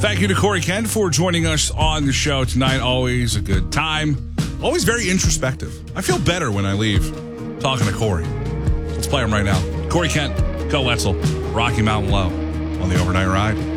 Thank you to Corey Kent for joining us on the show tonight. Always a good time. Always very introspective. I feel better when I leave talking to Corey. Let's play him right now. Corey Kent, Go Wetzel, Rocky Mountain Low on the Overnight Ride.